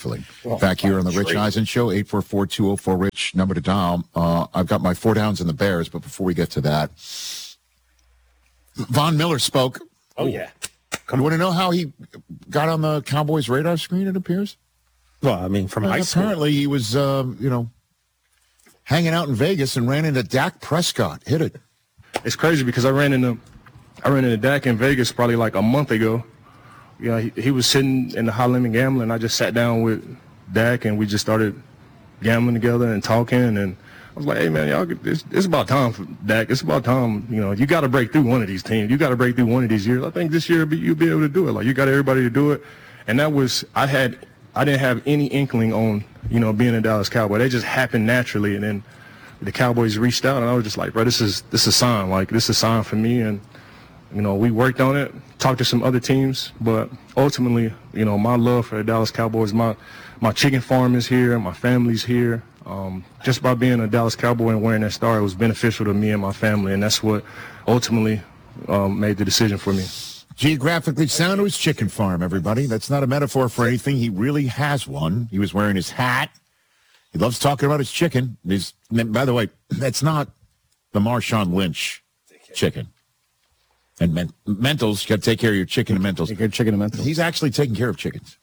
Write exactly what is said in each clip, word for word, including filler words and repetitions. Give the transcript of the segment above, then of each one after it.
respectfully. Well, Back here on the Rich Eisen Show, eight four four, two oh four, RICH, number to dial. Uh, I've got my four downs in the Bears, but before we get to that, Von Miller spoke. Oh, yeah. You want to know how he got on the Cowboys' radar screen, it appears? Well, I mean, from well, high school. Apparently he was, um, you know, hanging out in Vegas and ran into Dak Prescott. Hit it. It's crazy because I ran into I ran into Dak in Vegas probably like a month ago. You know, he, he was sitting in the High Limit gambling. I just sat down with Dak and we just started gambling together and talking. And I was like, hey, man, y'all, it's, it's about time for Dak. It's about time, you know, you got to break through one of these teams. You got to break through one of these years. I think this year you'll be able to do it. Like, you got everybody to do it. And that was, I had, I didn't have any inkling on, you know, being a Dallas Cowboy. They just happened naturally. And then the Cowboys reached out and I was just like, bro, this is, this is a sign. Like, this is a sign for me. And, you know, we worked on it, talked to some other teams, but ultimately, you know, my love for the Dallas Cowboys, my, my chicken farm is here, my family's here. Um, just by being a Dallas Cowboy and wearing that star, it was beneficial to me and my family, and that's what ultimately um, made the decision for me. Geographically sound to his chicken farm, everybody. That's not a metaphor for anything. He really has one. He was wearing his hat. He loves talking about his chicken. His, by the way, that's not the Marshawn Lynch chicken. And men, Mentals, you got to take care of your chicken and Mentals. Take care of chicken and Mentals. He's actually taking care of chickens.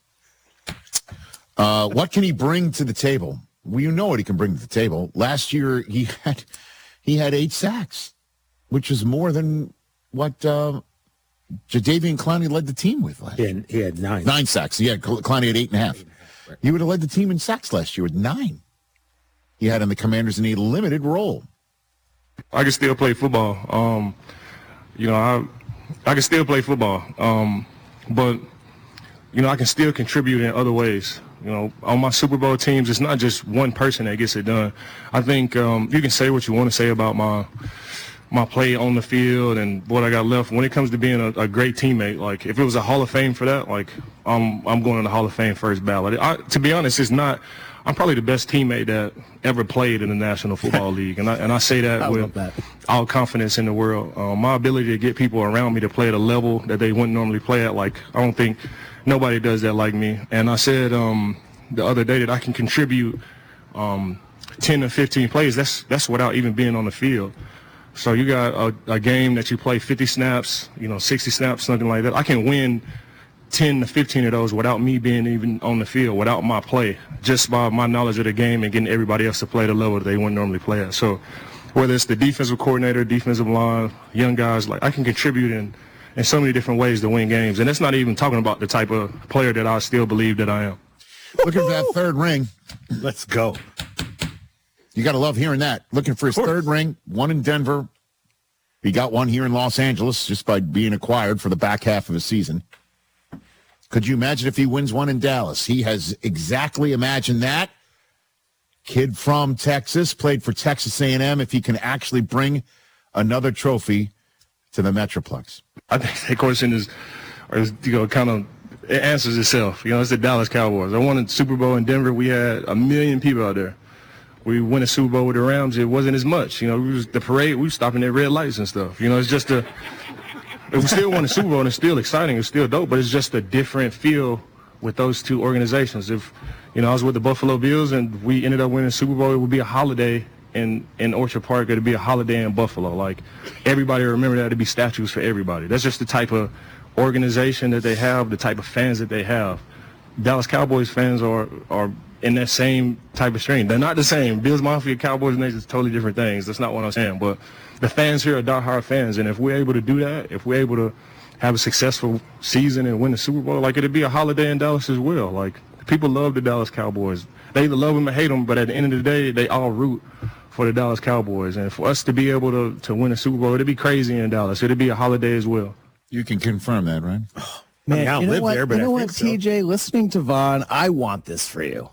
Uh, what can he bring to the table? Well, you know what he can bring to the table. Last year, he had he had eight sacks, which is more than what uh, Jadeveon Clowney led the team with last year. He had, he had nine. Nine sacks. Yeah, Clowney had eight and a half. Right. He would have led the team in sacks last year with nine. He had on the Commanders in a limited role. I can still play football. Um, you know, I I can still play football, um, but, you know, I can still contribute in other ways. You know, on my Super Bowl teams, it's not just one person that gets it done. I think um, you can say what you want to say about my my play on the field and what I got left. When it comes to being a, a great teammate, like if it was a Hall of Fame for that, like I'm I'm going to the Hall of Fame first ballot. I, to be honest, it's not. I'm probably the best teammate that ever played in the National Football League, and I and I say that I with that. all confidence in the world. Um, my ability to get people around me to play at a level that they wouldn't normally play at, like I don't think nobody does that like me. And I said um, the other day that I can contribute um, ten to fifteen plays. That's that's without even being on the field. So you got a, a game that you play fifty snaps, you know, sixty snaps, something like that. I can win ten to fifteen of those without me being even on the field, without my play, just by my knowledge of the game and getting everybody else to play the level that they wouldn't normally play at. So whether it's the defensive coordinator, defensive line, young guys, like I can contribute in, in so many different ways to win games. And that's not even talking about the type of player that I still believe that I am. Looking for that third ring. Let's go. You got to love hearing that. Looking for his third ring, one in Denver. He got one here in Los Angeles just by being acquired for the back half of the season. Could you imagine if he wins one in Dallas? He has exactly imagined that. Kid from Texas, played for Texas A and M. If he can actually bring another trophy to the Metroplex. I think that question is, is you know, kind of, it answers itself. You know, it's the Dallas Cowboys. I won a Super Bowl in Denver. We had a million people out there. We win a Super Bowl with the Rams. It wasn't as much. You know, we was, the parade, we were stopping at red lights and stuff. You know, it's just a... If we still won the Super Bowl, and it's still exciting, it's still dope, but it's just a different feel with those two organizations. If, you know, I was with the Buffalo Bills and we ended up winning the Super Bowl, it would be a holiday in, in Orchard Park. It would be a holiday in Buffalo. Like, everybody remember that. It'd be statues for everybody. That's just the type of organization that they have, the type of fans that they have. Dallas Cowboys fans are, are in that same type of strain. They're not the same. Bills Mafia, Cowboys Nation is totally different things. That's not what I'm saying, but the fans here are diehard fans, and if we're able to do that, if we're able to have a successful season and win the Super Bowl, like it'd be a holiday in Dallas as well. Like people love the Dallas Cowboys. They either love them or hate them, but at the end of the day, they all root for the Dallas Cowboys. And for us to be able to, to win a Super Bowl, it'd be crazy in Dallas. It'd be a holiday as well. You can confirm that, right? Man, I mean, I you know live what, there, but you know I what, think so. T J, listening to Vaughn, I want this for you.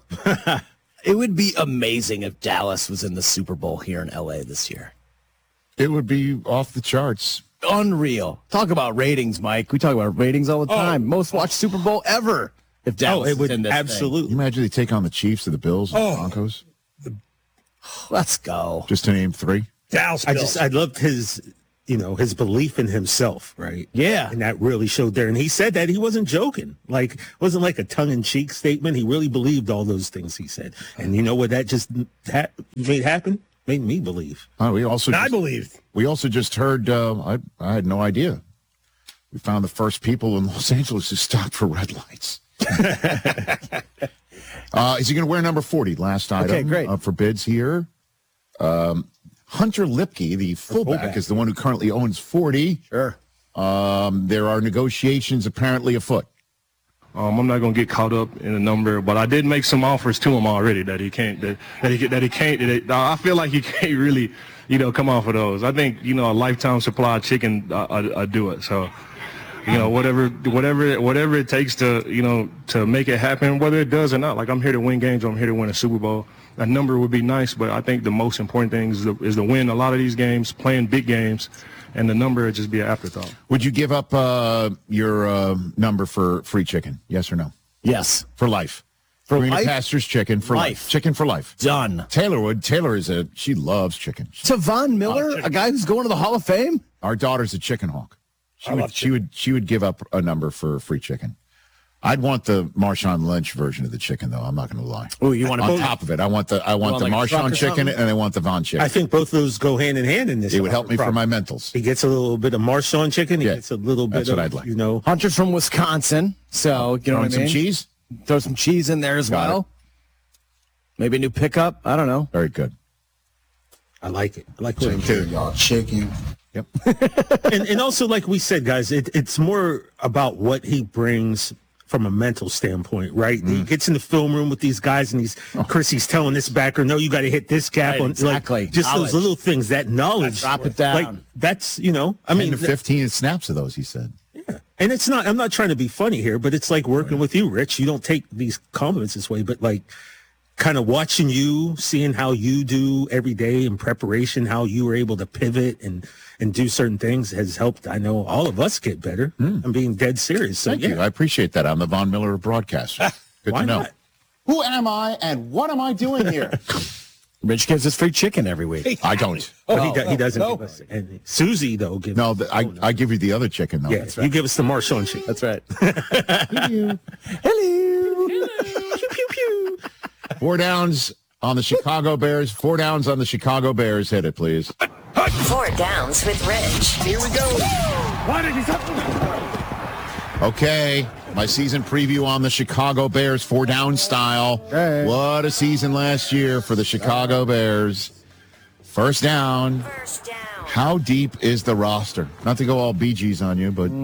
It would be amazing if Dallas was in the Super Bowl here in L A this year. It would be off the charts. Unreal. Talk about ratings, Mike. We talk about ratings all the time. Oh. Most watched Super Bowl ever. If Dallas oh, it would in this absolutely. Can you imagine they take on the Chiefs or the Bills and oh. the Broncos? Let's go. Just to name three. Dallas Bills. I just I loved his you know, his belief in himself, right? Yeah. And that really showed there. And he said that he wasn't joking. Like, it wasn't like a tongue-in-cheek statement. He really believed all those things he said. And you know what that just ha- made happen? Made me believe. Oh, we also I just, believed. we also just heard. Uh, I I had no idea. We found the first people in Los Angeles who stopped for red lights. uh, is he going to wear number forty? Last item. Okay, great. Uh, for bids here. Um, Hunter Lipke, the fullback, fullback. is the one who currently owns forty. Sure. Um, there are negotiations apparently afoot. Um, I'm not gonna get caught up in a number, but I did make some offers to him already that he can't that, that he that he can't. That, I feel like he can't really, you know, come off of those. I think you know a lifetime supply of chicken uh, uh, uh, do it. So, you know, whatever whatever whatever it takes to you know to make it happen, whether it does or not. Like I'm here to win games. Or I'm here to win a Super Bowl. A number would be nice, but I think the most important thing is, the, is to win a lot of these games, playing big games, and the number would just be an afterthought. Would you give up uh, your uh, number for free chicken? Yes or no? Yes. For life. For Greener life? Pastures chicken for life. Life. Chicken for life. Done. Taylor would. Taylor is a, she loves chicken. To Von Miller, a guy who's going to the Hall of Fame? Our daughter's a chicken hawk. She I would, love she would, she would give up a number for free chicken. I'd want the Marshawn Lynch version of the chicken, though. I'm not going to lie. Oh, you want to On both? top of it, I want the, I want want the like a truck Marshawn or chicken something? and I want the Von chicken. I think both those go hand in hand in this. It would help me for problem. my mentals. He gets a little bit of Marshawn chicken. He Yeah, gets a little bit that's of, what I'd like. you know. Hunter's from Wisconsin, so you know Throwing what I some mean? cheese? Throw some cheese in there as Got well. Maybe a new pickup. I don't know. Very good. I like it. I like what I'm Take care doing. of y'all chicken. Yep. and, and also, like we said, guys, it, it's more about what he brings from a mental standpoint, right? Mm. He gets in the film room with these guys, and he's Oh. Chris. He's telling this backer, "No, you got to hit this cap Right, on." exactly. Like, just Knowledge. those little things, that knowledge. Drop it down. Like that's you know, I I mean, mean, fifteen snaps of those, he said. and it's not. I'm not trying to be funny here, but it's like working with you, Rich. You don't take these compliments this way, but like. Kind of watching you, seeing how you do every day in preparation, how you were able to pivot and and do certain things has helped. I know all of us get better. I'm being dead serious. So Thank yeah, you. I appreciate that. I'm the Von Miller broadcaster. Good why to know. not? Who am I and what am I doing here? Rich gives us free chicken every week. I don't. But he, do- he doesn't give us any. Susie though gives. No, the, I, I give you the other chicken, though. yeah, you give us the Marshawn chicken. That's right. Hello. Hello. Pew, pew, pew. Four downs on the Chicago Bears. Four downs on the Chicago Bears. Hit it, please. Four downs with Rich. Here we go. Why did he stop? Okay, my season preview on the Chicago Bears, four down style. Hey. What a season last year for the Chicago Bears. First down. First down. How deep is the roster? Not to go all Bee Gees on you, but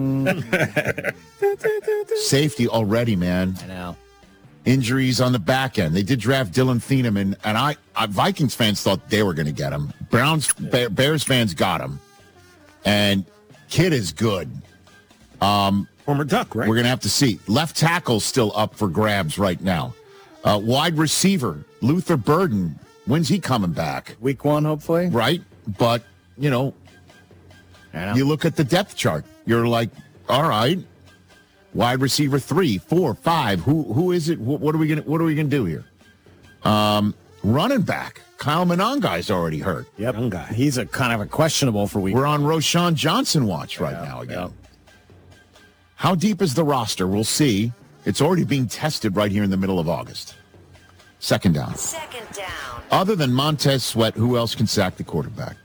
safety already, man. I know. Injuries on the back end. They did draft Dylan Thieneman, and, and I, I Vikings fans thought they were going to get him. Browns, Bear, Bears fans got him, and kid is good. Former Duck, right? We're going to have to see. Left tackle still up for grabs right now. Uh, wide receiver Luther Burden. When's he coming back? Week one, hopefully. Right, but you know, I know. you look at the depth chart. You're like, all right. Wide receiver three, four, five. Who who is it? What, what are we gonna What are we gonna do here? Um, running back Kyle Monongai's already hurt. Yep. Young guy. He's a kind of a questionable for week. We're on Roshan Johnson watch right now again. How deep is the roster? We'll see. It's already being tested right here in the middle of August. Second down. Second down. Other than Montez Sweat, who else can sack the quarterback?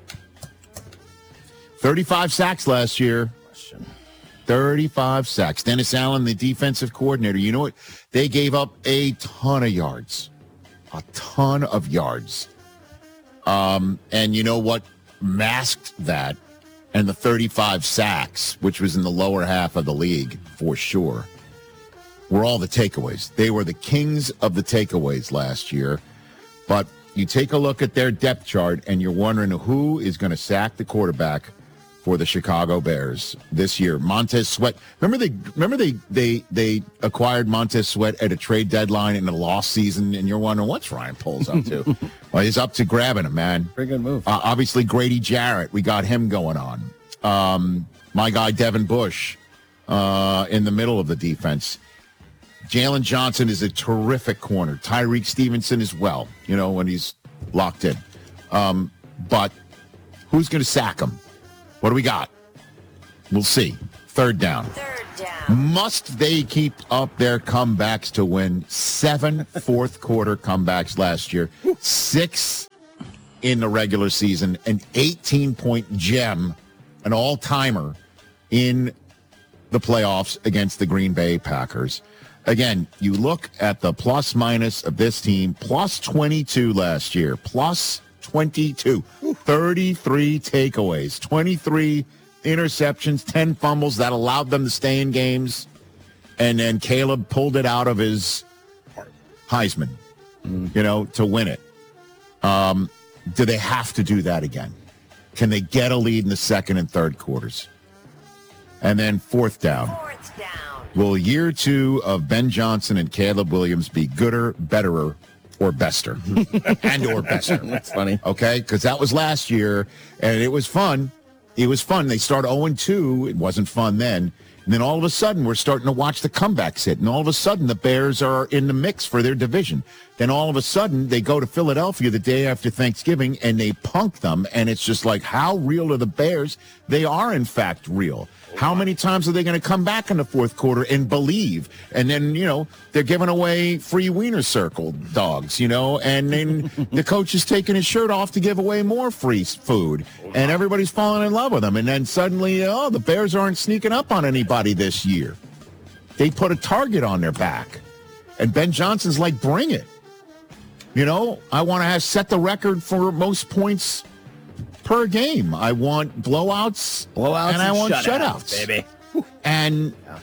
thirty-five sacks last year. thirty-five sacks. Dennis Allen, the defensive coordinator. You know what? They gave up a ton of yards. A ton of yards. Um, and you know what masked that? And the thirty-five sacks, which was in the lower half of the league for sure, were all the takeaways. They were the kings of the takeaways last year. But you take a look at their depth chart and you're wondering who is going to sack the quarterback for the Chicago Bears this year. Montez Sweat. Remember they remember they they they acquired Montez Sweat at a trade deadline in a lost season, and you're wondering what's Ryan Poles up to? Well, he's up to grabbing him, man. Pretty good move. Uh, obviously, Grady Jarrett, we got him going on. Um, my guy Devin Bush uh, in the middle of the defense. Jalen Johnson is a terrific corner. Tyreek Stevenson as well, you know, when he's locked in. Um, but who's going to sack him? What do we got? We'll see. Third down. Third down. Must they keep up their comebacks to win? Seven fourth quarter comebacks last year, six in the regular season, an eighteen-point gem, an all-timer in the playoffs against the Green Bay Packers. Again, you look at the plus minus of this team, plus twenty-two last year, plus twenty-two, thirty-three takeaways, twenty-three interceptions, ten fumbles that allowed them to stay in games. And then Caleb pulled it out of his Heisman, you know, to win it. Um, do they have to do that again? Can they get a lead in the second and third quarters? And then fourth down. Fourth down. Will year two of Ben Johnson and Caleb Williams be gooder, betterer, or bester? and or bester. That's funny. Okay, because that was last year, and it was fun. It was fun. They start oh and two. It wasn't fun then. And then all of a sudden, we're starting to watch the comebacks hit. And all of a sudden, the Bears are in the mix for their division. Then all of a sudden, they go to Philadelphia the day after Thanksgiving, and they punk them. And it's just like, how real are the Bears? They are, in fact, real. How many times are they going to come back in the fourth quarter and believe? And then, you know, they're giving away free Wiener Circle dogs, you know, and then the coach is taking his shirt off to give away more free food. And everybody's falling in love with them. And then suddenly, oh, the Bears aren't sneaking up on anybody this year. They put a target on their back. And Ben Johnson's like, bring it. You know, I want to have set the record for most points per game. I want blowouts, Blowouts and I want shutouts, shutouts, baby. And Yeah.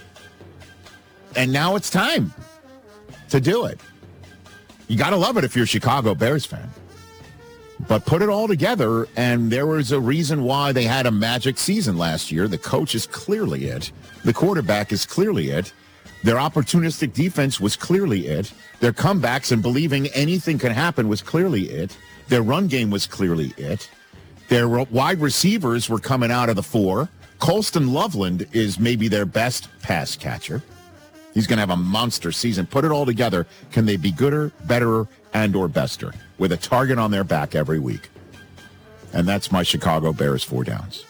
and now it's time to do it. You got to love it if you're a Chicago Bears fan. But put it all together, and there was a reason why they had a magic season last year. The coach is clearly it. The quarterback is clearly it. Their opportunistic defense was clearly it. Their comebacks and believing anything can happen was clearly it. Their run game was clearly it. Their wide receivers were coming out of the four. Colston Loveland is maybe their best pass catcher. He's going to have a monster season. Put it all together. Can they be gooder, betterer, and or bester with a target on their back every week? And that's my Chicago Bears four downs.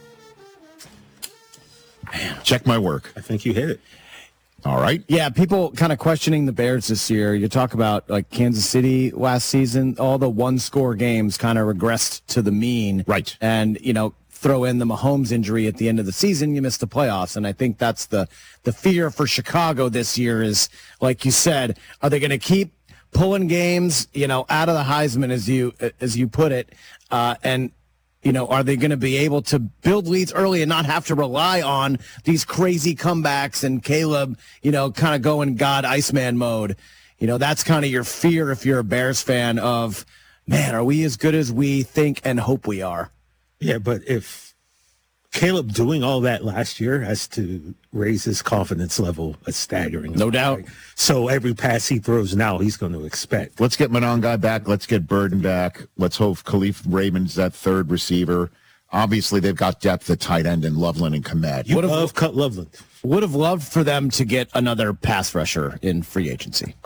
Man, check my work. I think you hit it. All right. Yeah, people kind of questioning the Bears this year. You talk about like Kansas City last season, all the one-score games kind of regressed to the mean. Right. And, you know, throw in the Mahomes injury at the end of the season, you miss the playoffs. And I think that's the, the fear for Chicago this year is, like you said, are they going to keep pulling games, you know, out of the Heisman, as you as you put it, uh, and you know, are they going to be able to build leads early and not have to rely on these crazy comebacks and Caleb, you know, kind of going God Iceman mode? You know, that's kind of your fear if you're a Bears fan of, man, are we as good as we think and hope we are? Yeah, but if Caleb doing all that last year has to raise his confidence level a staggering. No doubt. Like, so every pass he throws now, he's going to expect. Let's get Monongai back. Let's get Burden back. Let's hope Khalif Raymond's that third receiver. Obviously, they've got depth at tight end in Loveland and Komet. You What if- love Cut Loveland. Would have loved for them to get another pass rusher in free agency.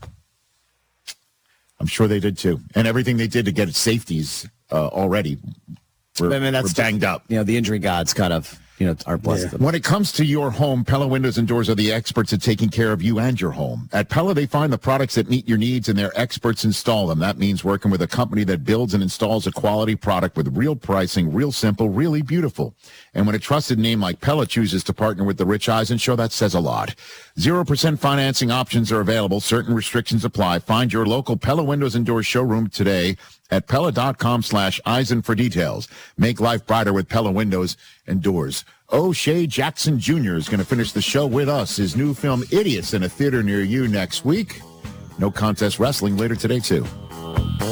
I'm sure they did too. And everything they did to get safeties uh, already were, I mean, that's were banged just, up. You know, the injury gods kind of, you know, are blessed. Yeah. with them. When it comes to your home, Pella Windows and Doors are the experts at taking care of you and your home. At Pella, they find the products that meet your needs, and their experts install them. That means working with a company that builds and installs a quality product with real pricing, real simple, really beautiful. And when a trusted name like Pella chooses to partner with the Rich Eisen Show, that says a lot. Zero percent financing options are available. Certain restrictions apply. Find your local Pella Windows and Doors showroom today at Pella.com slash Eisen for details. Make life brighter with Pella Windows and Doors. O'Shea Jackson Junior is going to finish the show with us. His new film, Idiots, in a theater near you next week. No Contest Wrestling later today, too.